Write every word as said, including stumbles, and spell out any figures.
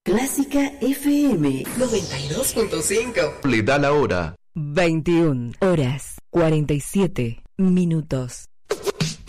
Clásica F M noventa y dos punto cinco. Le da la hora. veintiuna horas cuarenta y siete minutos.